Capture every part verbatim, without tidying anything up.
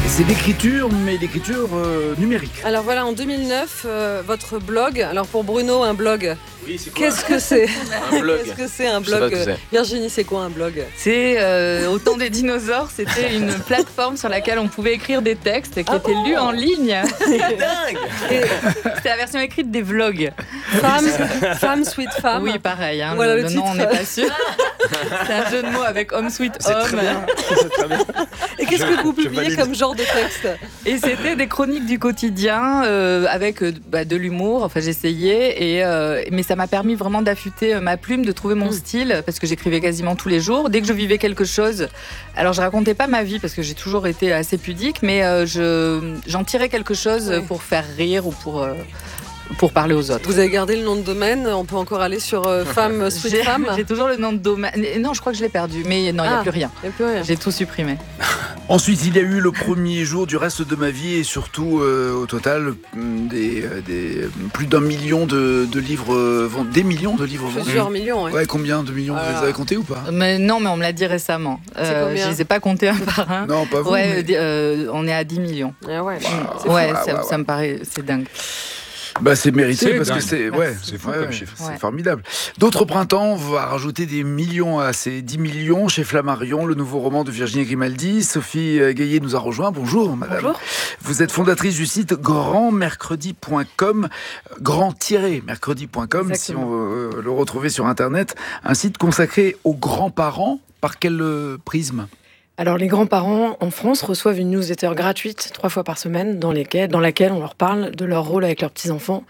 C'est l'écriture, mais l'écriture euh, numérique. Alors voilà, en deux mille neuf, euh, votre blog. Alors pour Bruno, un blog. Oui, c'est quoi ? Qu'est-ce que c'est ? Un blog. Qu'est-ce que c'est un Je sais pas blog ce que c'est. Virginie, c'est quoi un blog ? C'est euh, au temps des dinosaures, c'était une plateforme sur laquelle on pouvait écrire des textes qui Ah étaient bon lus en ligne. C'est dingue. Et C'était la version écrite des vlogs. femme, femme, sweet femme. Oui, pareil. Hein, Voilà le, le le nom, on titre. n'est pas sûr. C'est un jeu de mots avec homme sweet C'est homme. très bien. C'est très bien. Et qu'est-ce que vous je publiez valide. comme genre de texte ? Et c'était des chroniques du quotidien euh, avec euh, bah, de l'humour. Enfin, j'essayais, et euh, mais ça m'a permis vraiment d'affûter euh, ma plume, de trouver mon Mm. style, parce que j'écrivais quasiment tous les jours. Dès que je vivais quelque chose, alors je racontais pas ma vie parce que j'ai toujours été assez pudique, mais euh, je j'en tirais quelque chose Oui. pour faire rire ou pour euh, pour parler aux autres. Vous avez gardé le nom de domaine, on peut encore aller sur euh, femme, sweet J'ai, femme. j'ai toujours le nom de domaine. Non, je crois que je l'ai perdu, mais non, il n'y Ah. a plus rien. Il n'y a plus rien. J'ai tout supprimé. Ensuite, il y a eu le premier jour du reste de ma vie et surtout, euh, au total, hum, des, euh, des, plus d'un million de, de livres euh, vendus. Des millions de livres vendus. Plusieurs millions, ouais. Ouais, combien de millions Voilà. vous les avez comptés ou pas ? Mais non, mais on me l'a dit récemment. C'est combien je les ai pas comptés un par un. Non, pas vous. Ouais, mais- euh, on est à dix millions. Ah ouais. Wow. Ouais, Ah, ça, ouais, ça ouais. me paraît, c'est dingue. Bah, c'est mérité C'est parce dingue. que c'est ouais, C'est fou ouais, comme ouais, chiffre. c'est Ouais. formidable. D'autres printemps, on va rajouter des millions à ces dix millions chez Flammarion, le nouveau roman de Virginie Grimaldi. Sophie euh, Gaillet nous a rejoint. Bonjour, madame. Bonjour. Vous êtes fondatrice du site grand mercredi point com, grand mercredi point com, si Exactement. on veut euh, le retrouver sur Internet. Un site consacré aux grands-parents. Par quel euh, prisme ? Alors, les grands-parents en France reçoivent une newsletter gratuite trois fois par semaine dans, lesquelles, dans laquelle on leur parle de leur rôle avec leurs petits-enfants.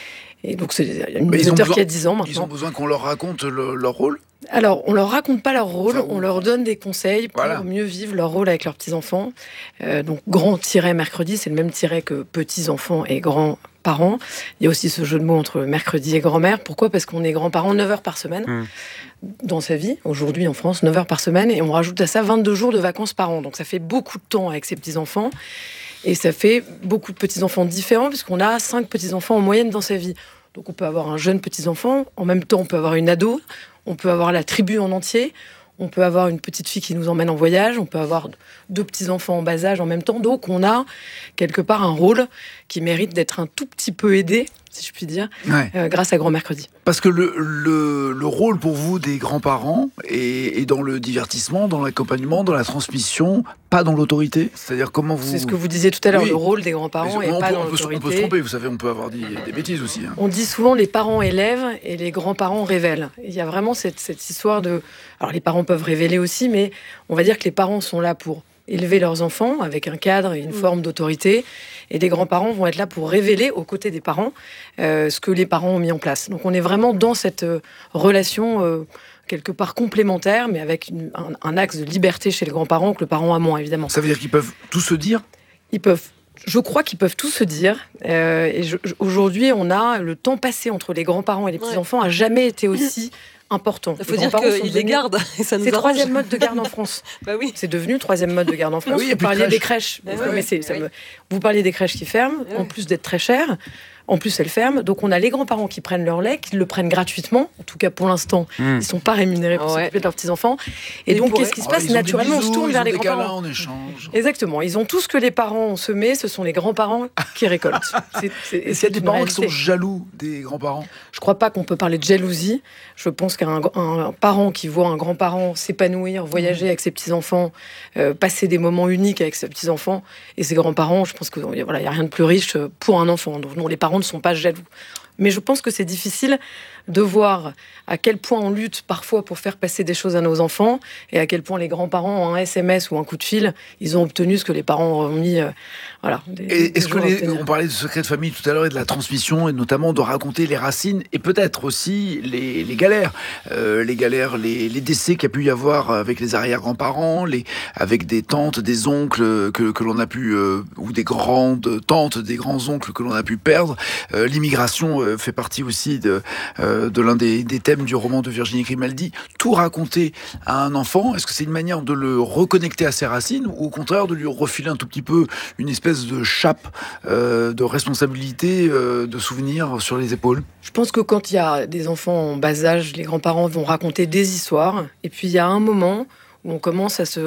Et donc, c'est une Mais ils ont newsletter besoin- qui a dix ans Ils ont maintenant. besoin qu'on leur raconte le- leur rôle ? Alors, on leur raconte pas leur rôle, Enfin, on leur donne des conseils pour Voilà. mieux vivre leur rôle avec leurs petits-enfants. Euh, donc, grand-mercredi, c'est le même tiret que petits-enfants et grands-parents. Il y a aussi ce jeu de mots entre mercredi et grand-mère. Pourquoi ? Parce qu'on est grands-parents neuf heures par semaine Mm. dans sa vie, aujourd'hui en France, neuf heures par semaine, et on rajoute à ça vingt-deux jours de vacances par an. Donc, ça fait beaucoup de temps avec ses petits-enfants. Et ça fait beaucoup de petits-enfants différents, puisqu'on a cinq petits-enfants en moyenne dans sa vie. Donc on peut avoir un jeune petit-enfant, en même temps on peut avoir une ado, on peut avoir la tribu en entier, on peut avoir une petite fille qui nous emmène en voyage, on peut avoir deux petits-enfants en bas âge en même temps. Donc on a quelque part un rôle qui mérite d'être un tout petit peu aidé, si je puis dire, Ouais. euh, grâce à Grand Mercredi. Parce que le, le, le rôle pour vous des grands-parents est, est dans le divertissement, dans l'accompagnement, dans la transmission, pas dans l'autorité. C'est-à-dire comment vous... C'est ce que vous disiez tout à l'heure, Oui. le rôle des Mais grands-parents on, et peut, pas dans on peut se- on peut se l'autorité. tromper, vous savez, on peut avoir dit des bêtises aussi. hein. On dit souvent les parents élèvent et les grands-parents révèlent. Il y a vraiment cette, cette histoire de... Alors les parents peuvent révéler aussi, mais on va dire que les parents sont là pour élever leurs enfants avec un cadre et une forme d'autorité. Et les grands-parents vont être là pour révéler aux côtés des parents euh, ce que les parents ont mis en place. Donc on est vraiment dans cette euh, relation euh, quelque part complémentaire, mais avec une- un, un axe de liberté chez les grands-parents que le parent a moins, évidemment. Ça veut dire qu'ils peuvent tout se dire. Ils peuvent, je crois qu'ils peuvent tout se dire. Euh, et je- je- aujourd'hui, on a le temps passé entre les grands-parents et les petits-enfants a jamais été aussi important. Il faut Les dire grands-parents sont qu'ils les devenus- gardent. Et ça nous C'est le arrange. troisième mode de garde en France. Bah oui. C'est devenu le troisième mode de garde en France. oui, il y a vous plus de parliez crèches. des crèches. Eh Vous oui, connaissez, oui, ça oui. me- vous parliez des crèches qui ferment, Eh en oui. plus d'être très chères. En plus, elles ferment. Donc, on a les grands-parents qui prennent leur lait, qui le prennent gratuitement. En tout cas, pour l'instant, Mm. ils ne sont pas rémunérés pour Ouais. s'occuper de leurs petits-enfants. Et Ils donc, pourraient. qu'est-ce qui se Oh, passe ils ont des naturellement? On se bisous, tourne ils vers ont les des câlins grands-parents. en échange. Exactement. Ils ont tout ce que les parents ont semé. Ce sont les grands-parents qui récoltent. C'est, c'est, Et c'est c'est des une parents qui sont réalité. jaloux des grands-parents. Je crois pas qu'on peut parler de jalousie. Je pense qu'un un parent qui voit un grand-parent s'épanouir, voyager avec ses petits-enfants, euh, passer des moments uniques avec ses petits-enfants et ses grands-parents, je pense qu'il voilà, y a rien de plus riche pour un enfant. Donc non, les parents ne sont pas jaloux. Mais je pense que c'est difficile de voir à quel point on lutte parfois pour faire passer des choses à nos enfants et à quel point les grands-parents, en un S M S ou un coup de fil, ils ont obtenu ce que les parents ont mis. euh, voilà, des- Et des est-ce que jours à les, obtenir. on parlait de secret de famille tout à l'heure et de la transmission et notamment de raconter les racines et peut-être aussi les, les galères, euh, les galères, les, les décès qu'il y a pu y avoir avec les arrière-grands-parents, les, avec des tantes, des oncles que, que l'on a pu euh, ou des grandes tantes, des grands oncles que l'on a pu perdre. Euh, l'immigration euh, fait partie aussi de, euh, de l'un des, des thèmes du roman de Virginie Grimaldi. Tout raconter à un enfant, est-ce que c'est une manière de le reconnecter à ses racines ou au contraire de lui refiler un tout petit peu une espèce de chape euh, de responsabilité, euh, de souvenirs sur les épaules? Je pense que quand il y a des enfants en bas âge, les grands-parents vont raconter des histoires. Et puis il y a un moment où on commence à se,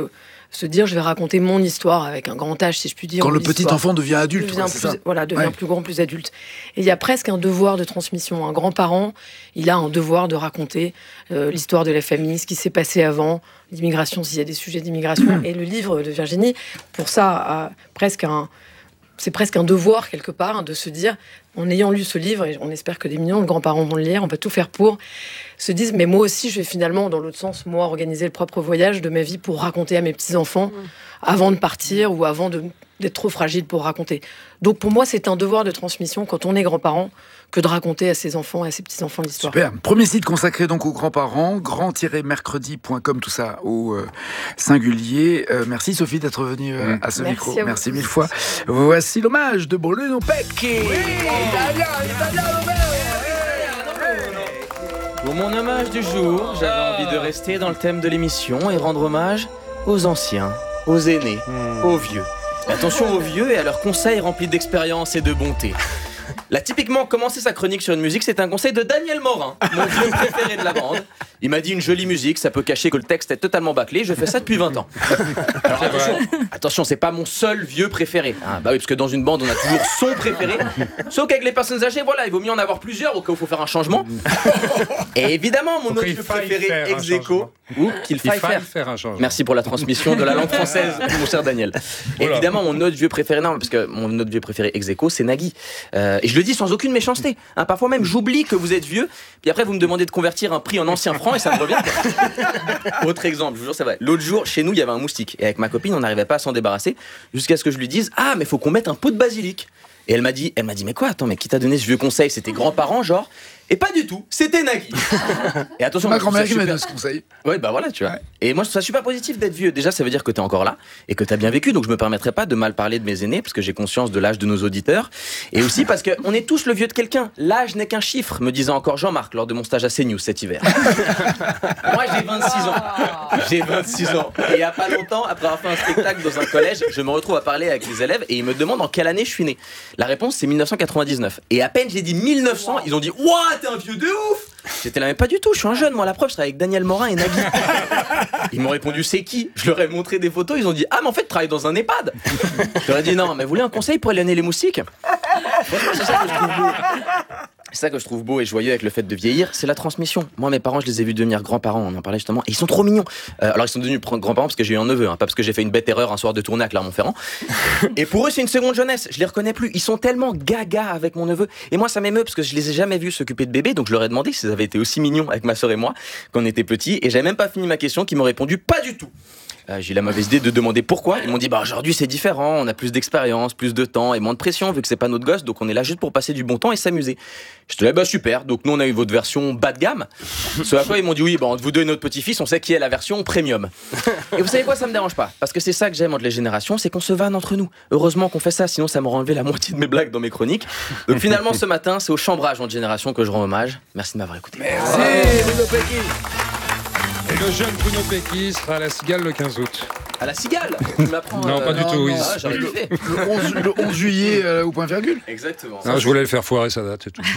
se dire je vais raconter mon histoire avec un grand H, si je puis dire. Quand le petit enfant devient adulte. Devient quoi, plus, c'est ça voilà, devient Ouais. plus grand, plus adulte. Et il y a presque un devoir de transmission. Un grand-parent, il a un devoir de raconter euh, l'histoire de la famille, ce qui s'est passé avant, l'immigration, s'il y a des sujets d'immigration. Et le livre de Virginie, pour ça, a presque un... C'est presque un devoir, quelque part, hein, de se dire, en ayant lu ce livre, et on espère que des millions de grands-parents vont le lire, on va tout faire pour, se disent, mais moi aussi, je vais finalement, dans l'autre sens, moi, organiser le propre voyage de ma vie pour raconter à mes petits-enfants, avant de partir ou avant de, d'être trop fragile pour raconter. Donc, pour moi, c'est un devoir de transmission, quand on est grand-parent, que de raconter à ses enfants et à ses petits-enfants l'histoire. Super. Premier site consacré donc aux grands-parents, grand tiret mercredi point com, tout ça au euh, singulier. Euh, merci Sophie d'être venue euh, Mm. à ce Merci micro. à vous. Merci mille fois. Voici l'hommage de Bruno Pecchi. Pour mon hommage du jour, j'avais envie de rester dans le thème de l'émission et rendre hommage aux anciens, aux aînés, aux vieux. Attention aux vieux et à leurs conseils remplis d'expérience et de bonté. Là, typiquement, commencer sa chronique sur une musique, c'est un conseil de Daniel Morin, mon vieux préféré de la bande. Il m'a dit une jolie musique, ça peut cacher que le texte est totalement bâclé, je fais ça depuis vingt ans. Alors attention, attention, c'est pas mon seul vieux préféré. Hein, bah oui, parce que dans une bande, on a toujours son préféré. Sauf qu'avec les personnes âgées, voilà, il vaut mieux en avoir plusieurs au cas où il faut faire un changement. Et évidemment, mon Faut autre qu'il vieux faille préféré, faire un ex aequo, ou qu'il Il faille faille faire. faire un changement. Merci pour la transmission de la langue française, mon cher Daniel. Et Voilà. évidemment, mon autre vieux préféré, non, parce que mon autre vieux préféré ex aequo, c'est Nagui. Euh, et je le dis sans aucune méchanceté. Hein, parfois même, j'oublie que vous êtes vieux, puis après, vous me demandez de convertir un prix en ancien franc et ça me revient. Autre exemple, je vous jure, c'est vrai. L'autre jour, chez nous, il y avait un moustique. Et avec ma copine, on n'arrivait pas à s'en débarrasser, jusqu'à ce que je lui dise: ah, mais faut qu'on mette un pot de basilic. Et elle m'a dit, elle m'a dit, mais quoi, attends, mais qui t'a donné ce vieux conseil? C'était grands-parents, genre? Et pas du tout, c'était Nagui. Et attention, Ma moi, je trouve grand-mère ça qui m'a super- donné ce conseil. Ouais, bah voilà, tu vois. Ouais. Et moi, je trouve ça super positif d'être vieux. Déjà, ça veut dire que t'es encore là et que t'as bien vécu. Donc, je me permettrai pas de mal parler de mes aînés parce que j'ai conscience de l'âge de nos auditeurs. Et aussi parce qu'on est tous le vieux de quelqu'un. L'âge n'est qu'un chiffre, me disait encore Jean-Marc lors de mon stage à CNews cet hiver. Moi, j'ai vingt-six ans. J'ai vingt-six ans. Et il y a pas longtemps, après avoir fait un spectacle dans un collège, je me retrouve à parler avec les élèves et ils me demandent en quelle année je suis né. La réponse, c'est mille neuf cent quatre-vingt-dix-neuf. Et à peine j'ai dit mille neuf cents, ils ont dit: ouah, t'es un vieux de ouf! J'étais là, mais pas du tout, je suis un jeune, moi, la preuve, je travaille avec Daniel Morin et Nagui. Ils m'ont répondu: c'est qui? Je leur ai montré des photos, ils ont dit: ah, mais en fait, je travaille dans un EHPAD. Je leur ai dit: non, mais vous voulez un conseil pour éloigner les moustiques? Franchement, c'est ça que je trouve beau. C'est ça que je trouve beau et joyeux avec le fait de vieillir, c'est la transmission. Moi, mes parents, je les ai vus devenir grands-parents, on en parlait justement, et ils sont trop mignons. Euh, alors, ils sont devenus grands-parents parce que j'ai eu un neveu, hein, pas parce que j'ai fait une bête erreur un soir de tournée à Clermont-Ferrand. Et pour eux, c'est une seconde jeunesse, je les reconnais plus. Ils sont tellement gaga avec mon neveu. Et moi, ça m'émeut parce que je les ai jamais vus s'occuper de bébés, donc je leur ai demandé si ils avaient été aussi mignons avec ma sœur et moi quand on était petits, et j'avais même pas fini ma question, qu'ils m'ont répondu: pas du tout. Euh, j'ai eu la mauvaise idée de demander pourquoi. Ils m'ont dit: bah aujourd'hui c'est différent, on a plus d'expérience, plus de temps et moins de pression vu que c'est pas notre gosse, donc on est là juste pour passer du bon temps et s'amuser. Je te dis: bah super, donc nous on a eu votre version bas de gamme. Ce à quoi ils m'ont dit: oui, bah entre vous deux et notre petit-fils, on sait qui est la version premium. Et vous savez quoi, ça me dérange pas, parce que c'est ça que j'aime entre les générations, c'est qu'on se vanne entre nous. Heureusement qu'on fait ça, sinon ça m'aurait enlevé la moitié de mes blagues dans mes chroniques. Donc finalement ce matin, c'est au chambrage entre générations que je rends hommage. Merci de m'avoir écouté. Merci Bruno Pecchi. Et le jeune Bruno Pecchi sera à la Cigale le quinze août. À la cigale, tu m'apprends. Non, pas du non, tout. non, il- Ah, j'aurais kiffé. Le onze, le onze juillet euh, au point virgule. Exactement. Non, je voulais le faire foirer sa date, c'est tout.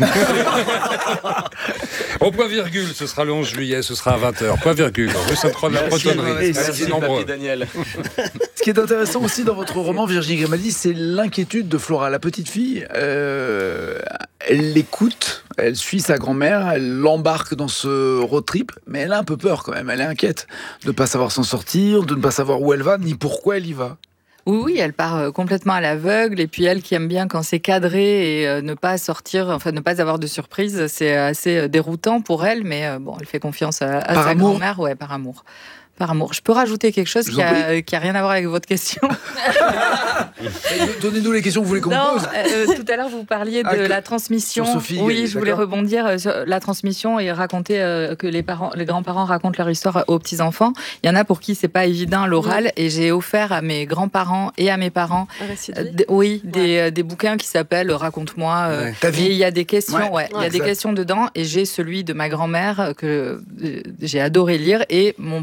Au point virgule, ce sera le onze juillet, ce sera à vingt heures. Point virgule, rue Sainte-Croix de la Merci, Bretonnerie. Merci, Merci Papy nombreux. Daniel. Ce qui est intéressant aussi dans votre roman, Virginie Grimaldi, c'est l'inquiétude de Flora, la petite fille. Euh, elle l'écoute, elle suit sa grand-mère, elle l'embarque dans ce road trip, mais elle a un peu peur quand même, elle est inquiète de ne pas savoir s'en sortir, de ne pas savoir où elle va, ni pourquoi elle y va. Oui, oui, elle part euh, complètement à l'aveugle. Et puis elle qui aime bien quand c'est cadré et euh, ne pas sortir, enfin ne pas avoir de surprise, c'est assez euh, déroutant pour elle. Mais euh, bon, elle fait confiance à, à Par sa amour. grand-mère, ouais, par amour. Par amour. Je peux rajouter quelque chose Je vous qui en a, qui a rien à voir avec votre question. Donnez-nous les questions que vous voulez qu'on Non, pose. euh, tout à l'heure vous parliez de Ah, que- la transmission. sur Sophie, oui, Gaël, je voulais d'accord. rebondir euh, sur la transmission et raconter euh, que les parents, les grands-parents racontent leur histoire aux petits enfants. Il y en a pour qui c'est pas évident l'oral, et j'ai offert à mes grands-parents et à mes parents, Un récit de euh, vie. d- oui, des, euh, des bouquins qui s'appellent Raconte-moi. euh, Ouais. Ta vie. Et il y a des questions, Ouais, ouais, il y a ouais, des exact. questions dedans, et j'ai celui de ma grand-mère que euh, j'ai adoré lire, et mon père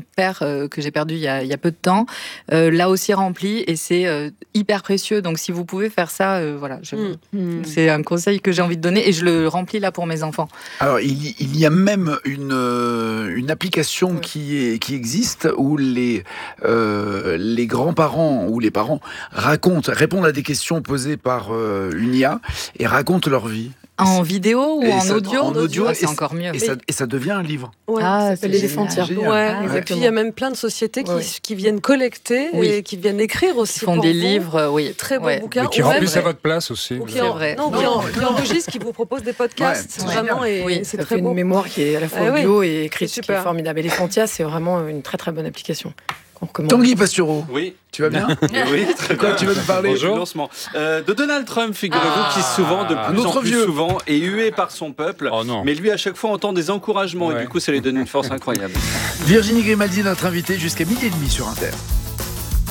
euh, que j'ai perdu il y a, il y a peu de temps, euh, l'a aussi rempli et c'est euh, hyper précieux. Donc si vous pouvez faire ça, euh, voilà, je, Mm. c'est un conseil que j'ai envie de donner et je le remplis là pour mes enfants. Alors, il, y- il y a même une, euh, une application Oui. qui, est, qui existe où les, euh, les grands-parents ou les parents racontent, répondent à des questions posées par euh, une I A et racontent leur vie. En vidéo ou Et en ça- audio, en audio, Ah, et c'est ça- encore mieux. Et ça, et ça devient un livre. Ouais. Ah, Ça c'est s'appelle l'éléphantine. génial. Ouais, Ah, et exactement. puis il y a même plein de sociétés qui, Ouais. qui viennent collecter Oui. et qui viennent écrire aussi. Ils font pour des vous. livres, oui. Très beaux Ouais. bouquins. Mais qui ou même- remplissent à vrai. votre place aussi. ou qui, C'est en- vrai. non, qui, en- qui enregistrent, qui vous proposent des podcasts. Ouais, c'est vraiment, et Oui, c'est Ça très fait beau. une mémoire qui est à la fois Ah oui, audio et écrite, c'est qui est super. formidable. Elephantia, c'est vraiment une très très bonne application qu'on recommande. Tanguy Pastureau, Oui, tu vas bien? oui, très Quoi, bien. tu veux nous parler? Bonjour. Lancement. Euh, de Donald Trump, figurez-vous, Ah. qui souvent, de Un plus en autre plus vieux. souvent, est hué par son peuple. Oh non. Mais lui, à chaque fois, entend des encouragements et Ouais. du coup, ça lui donne une force incroyable. Virginie Grimaldi, notre invitée, jusqu'à midi et demi sur Inter.